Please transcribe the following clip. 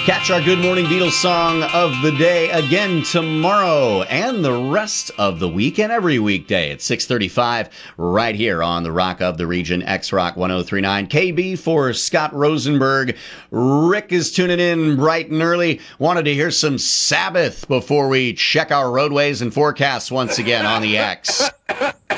Catch our Good Morning Beatles song of the day again tomorrow and the rest of the week and every weekday at 6:35 right here on the Rock of the Region, X-Rock 1039. KB for Scott Rosenberg. Rick is tuning in bright and early. Wanted to hear some Sabbath before we check our roadways and forecasts once again on the X.